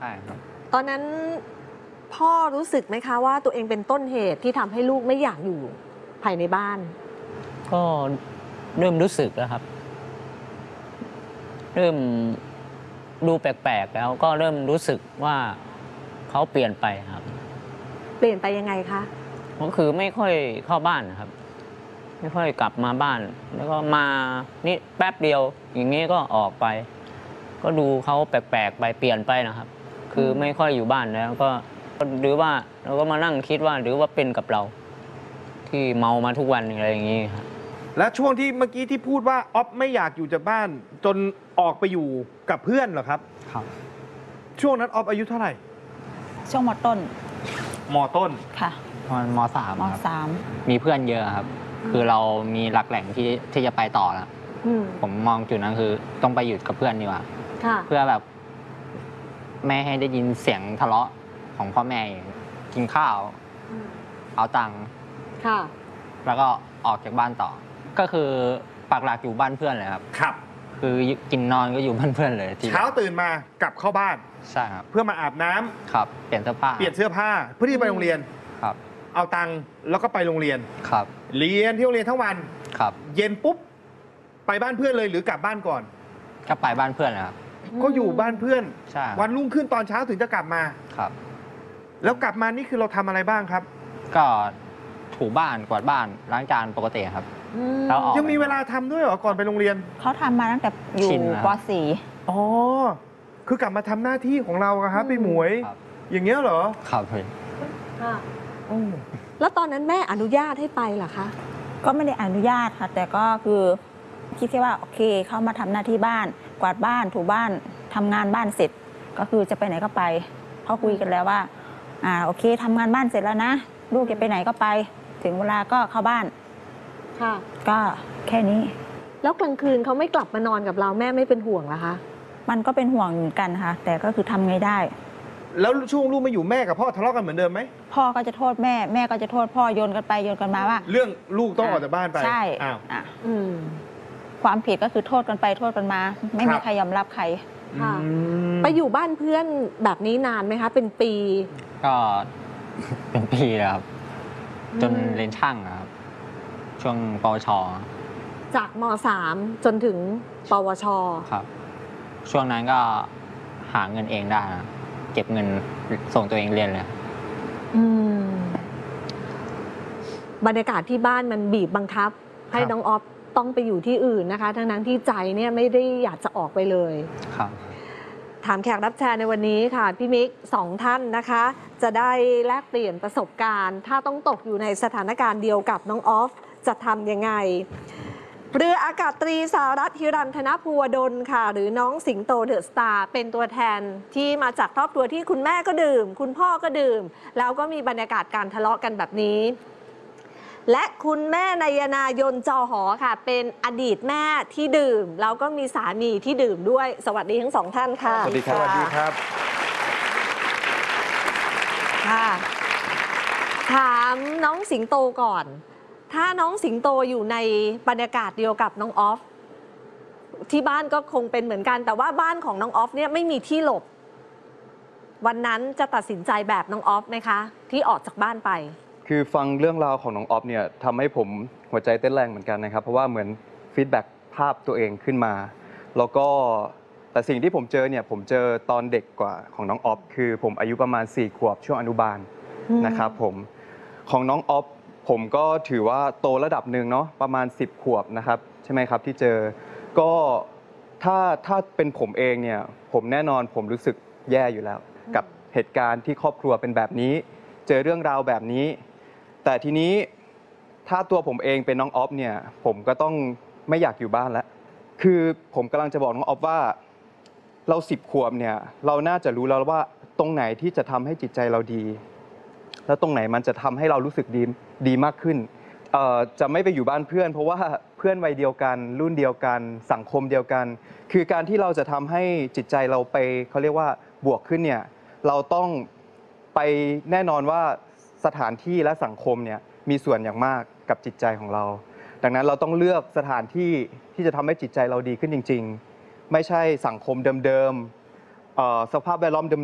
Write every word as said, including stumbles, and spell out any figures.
ช่ครับตอนนั้นพ่อรู้สึกไหมคะว่าตัวเองเป็นต้นเหตุที่ทำให้ลูกไม่อยากอยู่ภายในบ้านก็เริ่มรู้สึกแล้วครับ เริ่มดูแปลกๆแล้วก็เริ่มรู้สึกว่าเขาเปลี่ยนไปครับเปลี่ยนไปยังไงคะก็คือไม่ค่อยเข้าบ้านนะครับไม่ค่อยกลับมาบ้านแล้วก็มานี่แป๊บเดียวอย่างนี้ก็ออกไป ก็ดูเขาแปลกๆไปเปลี่ยนไปนะครับ คือไม่ค่อยอยู่บ้านแล้วก็หรือว่าเราก็มานั่งคิดว่าหรือว่าเป็นกับเรา ที่เมามาทุกวันอะไรอย่างนี้ครับและช่วงที่เมื่อกี้ที่พูดว่าอ๊อฟไม่อยากอยู่จากบ้านจนออกไปอยู่กับเพื่อนเหรอครับครับช่วงนั้นอ๊อฟอายุเท่าไหร่ช่วงมต้นมต้นค่ะมมสามมสามมีเพื่อนเยอะครับ คือเรามีหลักแหล่งที่ที่จะไปต่อแล้วผมมองจุดนั้นคือต้องไปอยู่กับเพื่อนดีกว่าเพื่อแบบไม่ให้ได้ยินเสียงทะเลาะของพ่อแม่กินข้าวเอาตังค์แล้วก็ออกจากบ้านต่อก็คือปักหลักอยู่บ้านเพื่อนเลยครับครับคือกินนอนก็อยู่บ้านเพื่อนเลยเช้าตื่นมากลับเข้าบ้านใช่ครับเพื่อมาอาบน้ำครับเปลี่ยนเสื้อผ้าเปลี่ยนเสื้อผ้าเพื่อที่ไปโรงเรียนครับเอาตังค์แล้วก็ไปโรงเรียนครับเรียนที่โรงเรียนทั้งวันครับเย็นปุ๊บไปบ้านเพื่อนเลยหรือกลับบ้านก่อนก็ไปบ้านเพื่อนครับก็อยู่บ้านเพื่อนใช่วันรุ่งขึ้นตอนเช้าถึงจะกลับมาครับแล้วกลับมานี่คือเราทำอะไรบ้างครับก็ถูบ้านกวาดบ้านล้างจานปกติครับแล้วยังมีเวลาทำด้วยเหรอก่อนไปโรงเรียนเขาทำมาตั้งแต่อยู่ป .สี่อ๋อคือกลับมาทำหน้าที่ของเราครับพี่หมวยอย่างเงี้ยเหรอครับพี่ค่ะแล้วตอนนั้นแม่อนุญาตให้ไปเหรอคะก็ไม่ได้อนุญาตค่ะแต่ก็คือคิดแค่ว่าโอเคเขามาทำหน้าที่บ้านกวาดบ้านถูบ้านทำงานบ้านเสร็จก็คือจะไปไหนก็ไปเขาคุยกันแล้วว่าอ่าโอเคทำงานบ้านเสร็จแล้วนะลูกจะไปไหนก็ไปถึงเวลาก็เข้าบ้านค่ะก็แค่นี้แล้วกลางคืนเขาไม่กลับมานอนกับเราแม่ไม่เป็นห่วงเหรอคะมันก็เป็นห่วงเหมือนกันค่ะแต่ก็คือทำไงได้แล้วช่วงลูกมาอยู่แม่กับพ่อทะเลาะกันเหมือนเดิมไหมพ่อก็จะโทษแม่แม่ก็จะโทษพ่อโยนกันไปโยนกันมาว่าเรื่องลูกต้องออกจากบ้านไปใช่อ้าวความผิดก็คือโทษกันไปโทษกันมาไม่มีใครยอมรับใครค่ะไปอยู่บ้านเพื่อนแบบนี้นานไหมคะเป็นปีก็เป็นปีครับจนเรียนช่างครับช่วงปวชจากม.สาม จนถึงปวชครับช่วงนั้นก็หาเงินเองได้นะเก็บเงินส่งตัวเองเรียนเลยบรรยากาศที่บ้านมันบีบบังคับให้น้องออฟต้องไปอยู่ที่อื่นนะคะทั้งนั้นที่ใจเนี่ยไม่ได้อยากจะออกไปเลยครับถามแขกรับเชิญในวันนี้ค่ะพี่มิกสองท่านนะคะจะได้แลกเปลี่ยนประสบการณ์ถ้าต้องตกอยู่ในสถานการณ์เดียวกับน้องออฟจะทำยังไงเรืออากาศตรีสารัตน์ฮิรันธนภูวดลค่ะหรือน้องสิงโตเดอะสตาร์เป็นตัวแทนที่มาจากครอบครัวที่คุณแม่ก็ดื่มคุณพ่อก็ดื่มแล้วก็มีบรรยากาศการทะเลาะกันแบบนี้และคุณแม่นายนายนจอหอค่ะเป็นอดีตแม่ที่ดื่มแล้วก็มีสามีที่ดื่มด้วยสวัสดีทั้งสองท่านค่ะสวัสดีครับสวัสดีครับค่ะถามน้องสิงโตก่อนถ้าน้องสิงโตอยู่ในบรรยากาศเดียวกับน้องออฟที่บ้านก็คงเป็นเหมือนกันแต่ว่าบ้านของน้องออฟเนี่ยไม่มีที่หลบวันนั้นจะตัดสินใจแบบน้องออฟไหมคะที่ออกจากบ้านไปคือฟังเรื่องราวของน้องออฟเนี่ยทำให้ผมหัวใจเต้นแรงเหมือนกันนะครับเพราะว่าเหมือนฟีดแบ็กภาพตัวเองขึ้นมาแล้วก็แต่สิ่งที่ผมเจอเนี่ยผมเจอตอนเด็กกว่าของน้องออฟคือผมอายุประมาณสี่ขวบช่วงอนุบาลนะครับผมของน้องออฟผมก็ถือว่าโตระดับหนึ่งเนาะประมาณสิบขวบนะครับใช่ไหมครับที่เจอก็ถ้าถ้าเป็นผมเองเนี่ยผมแน่นอนผมรู้สึกแย่อยู่แล้วกับเหตุการณ์ที่ครอบครัวเป็นแบบนี้เจอเรื่องราวแบบนี้แต่ทีนี้ถ้าตัวผมเองเป็นน้องออฟเนี่ยผมก็ต้องไม่อยากอยู่บ้านแล้วคือผมกำลังจะบอกน้องออฟว่าเราสิบขวบเนี่ยเราน่าจะรู้แล้วว่าตรงไหนที่จะทำให้จิตใจเราดีแล้วตรงไหนมันจะทำให้เรารู้สึกดีดีมากขึ้นเอ่อจะไม่ไปอยู่บ้านเพื่อนเพราะว่าเพื่อนวัยเดียวกันรุ่นเดียวกันสังคมเดียวกันคือการที่เราจะทำให้จิตใจเราไปเขาเรียกว่าบวกขึ้นเนี่ยเราต้องไปแน่นอนว่าสถานที่และสังคมเนี่ยมีส่วนอย่างมากกับจิตใจของเราดังนั้นเราต้องเลือกสถานที่ที่จะทำให้จิตใจเราดีขึ้นจริงๆไม่ใช่สังคมเดิมๆสภาพแวดล้อมเดิม